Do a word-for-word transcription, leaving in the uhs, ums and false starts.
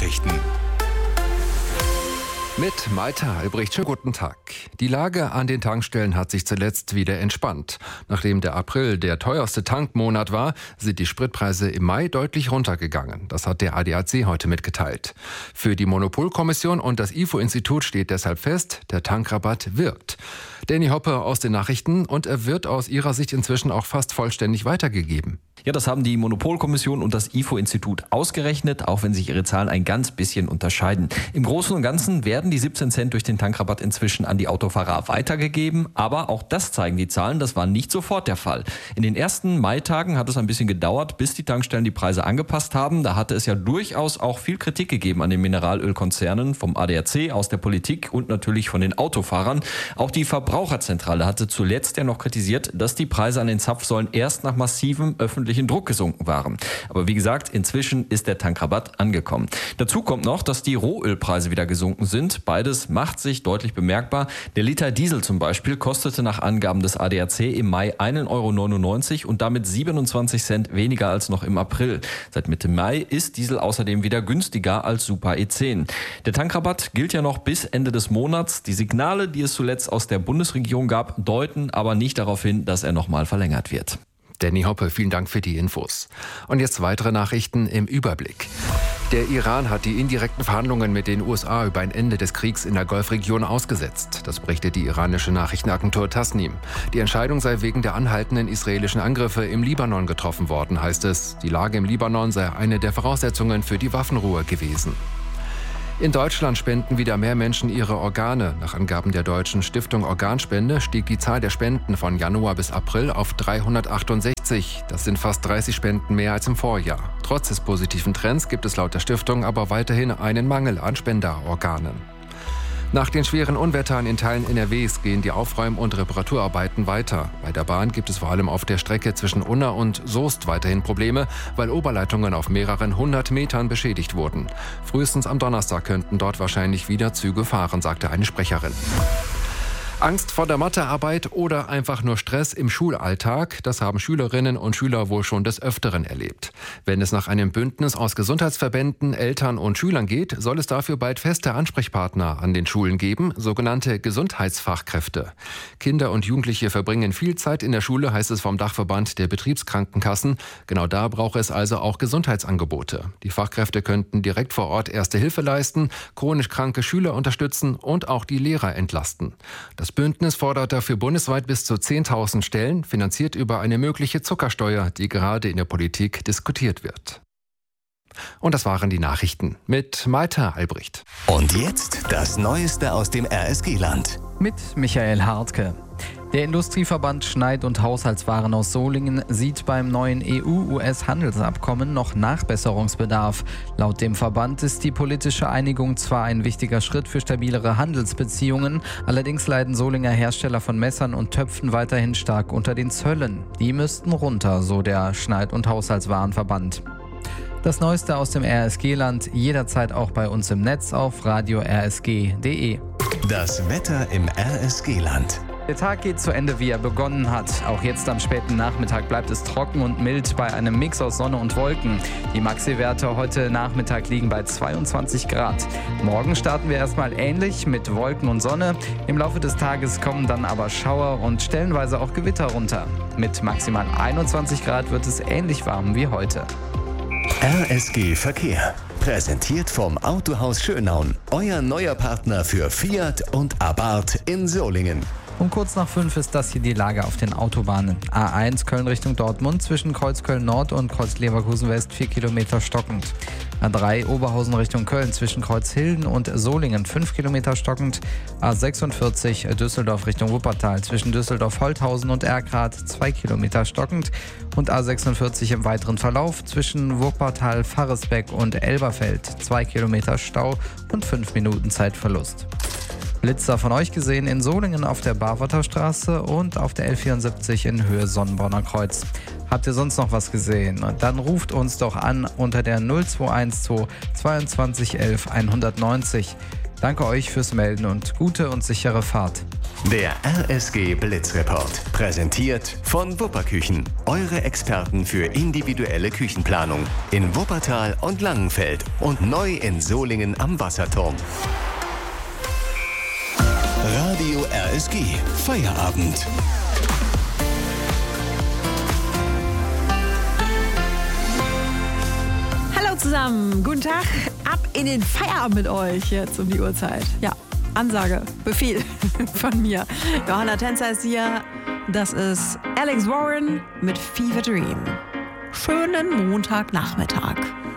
Nachrichten. Mit Malte Albrecht, schönen guten Tag. Die Lage an den Tankstellen hat sich zuletzt wieder entspannt. Nachdem der April der teuerste Tankmonat war, sind die Spritpreise im Mai deutlich runtergegangen. Das hat der A D A C heute mitgeteilt. Für die Monopolkommission und das I F O-Institut steht deshalb fest, der Tankrabatt wirkt. Danny Hoppe aus den Nachrichten, und er wird aus Ihrer Sicht inzwischen auch fast vollständig weitergegeben. Ja, das haben die Monopolkommission und das I F O-Institut ausgerechnet, auch wenn sich ihre Zahlen ein ganz bisschen unterscheiden. Im Großen und Ganzen werden die siebzehn Cent durch den Tankrabatt inzwischen an die Autofahrer weitergegeben, aber auch das zeigen die Zahlen, das war nicht sofort der Fall. In den ersten Maitagen hat es ein bisschen gedauert, bis die Tankstellen die Preise angepasst haben. Da hatte es ja durchaus auch viel Kritik gegeben an den Mineralölkonzernen, vom A D A C, aus der Politik und natürlich von den Autofahrern. Auch die Verbraucherzentrale hatte zuletzt ja noch kritisiert, dass die Preise an den Zapfsäulen erst nach massivem öffentlichen Druck gesunken waren. Aber wie gesagt, inzwischen ist der Tankrabatt angekommen. Dazu kommt noch, dass die Rohölpreise wieder gesunken sind. Beides macht sich deutlich bemerkbar. Der Liter Diesel zum Beispiel kostete nach Angaben des A D A C im Mai einen Euro neunundneunzig und damit siebenundzwanzig Cent weniger als noch im April. Seit Mitte Mai ist Diesel außerdem wieder günstiger als Super E zehn. Der Tankrabatt gilt ja noch bis Ende des Monats. Die Signale, die es zuletzt aus der Bundesregierung gab, deuten aber nicht darauf hin, dass er nochmal verlängert wird. Danny Hoppe, vielen Dank für die Infos. Und jetzt weitere Nachrichten im Überblick. Der Iran hat die indirekten Verhandlungen mit den U S A über ein Ende des Kriegs in der Golfregion ausgesetzt. Das berichtet die iranische Nachrichtenagentur Tasnim. Die Entscheidung sei wegen der anhaltenden israelischen Angriffe im Libanon getroffen worden, heißt es. Die Lage im Libanon sei eine der Voraussetzungen für die Waffenruhe gewesen. In Deutschland spenden wieder mehr Menschen ihre Organe. Nach Angaben der Deutschen Stiftung Organspende stieg die Zahl der Spenden von Januar bis April auf dreihundertachtundsechzig. Das sind fast dreißig Spenden mehr als im Vorjahr. Trotz des positiven Trends gibt es laut der Stiftung aber weiterhin einen Mangel an Spenderorganen. Nach den schweren Unwettern in Teilen N R Ws gehen die Aufräum- und Reparaturarbeiten weiter. Bei der Bahn gibt es vor allem auf der Strecke zwischen Unna und Soest weiterhin Probleme, weil Oberleitungen auf mehreren hundert Metern beschädigt wurden. Frühestens am Donnerstag könnten dort wahrscheinlich wieder Züge fahren, sagte eine Sprecherin. Angst vor der Mathearbeit oder einfach nur Stress im Schulalltag, das haben Schülerinnen und Schüler wohl schon des Öfteren erlebt. Wenn es nach einem Bündnis aus Gesundheitsverbänden, Eltern und Schülern geht, soll es dafür bald feste Ansprechpartner an den Schulen geben, sogenannte Gesundheitsfachkräfte. Kinder und Jugendliche verbringen viel Zeit in der Schule, heißt es vom Dachverband der Betriebskrankenkassen. Genau da braucht es also auch Gesundheitsangebote. Die Fachkräfte könnten direkt vor Ort erste Hilfe leisten, chronisch kranke Schüler unterstützen und auch die Lehrer entlasten. Das Bündnis fordert dafür bundesweit bis zu zehntausend Stellen, finanziert über eine mögliche Zuckersteuer, die gerade in der Politik diskutiert wird. Und das waren die Nachrichten mit Malte Albrecht. Und jetzt das Neueste aus dem R S G-Land. Mit Michael Hartke. Der Industrieverband Schneid- und Haushaltswaren aus Solingen sieht beim neuen E U-U S-Handelsabkommen noch Nachbesserungsbedarf. Laut dem Verband ist die politische Einigung zwar ein wichtiger Schritt für stabilere Handelsbeziehungen, allerdings leiden Solinger Hersteller von Messern und Töpfen weiterhin stark unter den Zöllen. Die müssten runter, so der Schneid- und Haushaltswarenverband. Das Neueste aus dem R S G-Land jederzeit auch bei uns im Netz auf radio r s g punkt d e. Das Wetter im R S G-Land. Der Tag geht zu Ende, wie er begonnen hat. Auch jetzt am späten Nachmittag bleibt es trocken und mild bei einem Mix aus Sonne und Wolken. Die Maxi-Werte heute Nachmittag liegen bei zweiundzwanzig Grad. Morgen starten wir erstmal ähnlich mit Wolken und Sonne. Im Laufe des Tages kommen dann aber Schauer und stellenweise auch Gewitter runter. Mit maximal einundzwanzig Grad wird es ähnlich warm wie heute. R S G Verkehr. Präsentiert vom Autohaus Schönaun. Euer neuer Partner für Fiat und Abarth in Solingen. Um kurz nach fünf ist das hier die Lage auf den Autobahnen. A eins Köln Richtung Dortmund zwischen Kreuz Köln Nord und Kreuz Leverkusen West vier Kilometer stockend. A drei Oberhausen Richtung Köln zwischen Kreuzhilden und Solingen fünf Kilometer stockend. A sechsundvierzig Düsseldorf Richtung Wuppertal zwischen Düsseldorf-Holthausen und Erkrath zwei Kilometer stockend. Und A sechsundvierzig im weiteren Verlauf zwischen Wuppertal-Farresbeck und Elberfeld zwei Kilometer Stau und fünf Minuten Zeitverlust. Blitzer von euch gesehen in Solingen auf der Barwarter Straße und auf der L vierundsiebzig in Höhe Sonnenborner Kreuz. Habt ihr sonst noch was gesehen? Dann ruft uns doch an unter der null zwei eins zwei zweiundzwanzig elf hundertneunzig. Danke euch fürs Melden und gute und sichere Fahrt. Der R S G Blitzreport, präsentiert von Wupperküchen. Eure Experten für individuelle Küchenplanung in Wuppertal und Langenfeld und neu in Solingen am Wasserturm. Radio R S G, Feierabend. Hallo zusammen, guten Tag, ab in den Feierabend mit euch jetzt um die Uhrzeit. Ja, Ansage, Befehl von mir. Johanna Tänzer ist hier, das ist Alex Warren mit Fever Dream. Schönen Montagnachmittag.